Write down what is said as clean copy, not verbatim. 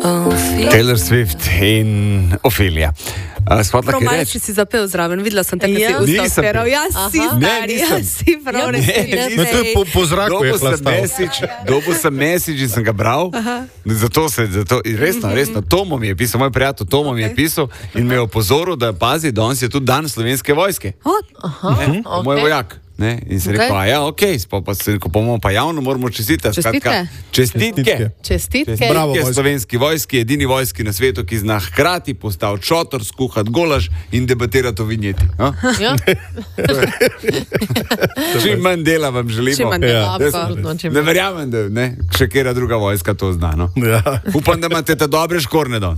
Taylor Swift in Ophelia. Prav malo si zapel zraven, videla sem te, kaj si ustavil. Si prav resnično. To je po zraku je plastal. Dobil sem message in sem ga bral. Zato resno, Tomo mi je pisal, moj prijatelj Tomo mi je pisal in me je opozoril, da pazi, danes je tudi dan Slovenske vojske. Moj vojak. Ne? In se rekel, ko bomo pa javno, moramo čestitati. Čestitke slovenski vojski, edini vojski na svetu, ki zna hkrati postaviti šotor, skuhati golaž in debatirati o vinjeti. Čim manj dela vam želimo. Ne verjamem, da še kera druga vojska to zna. No? Upam, da imate ta dobre škorne danes.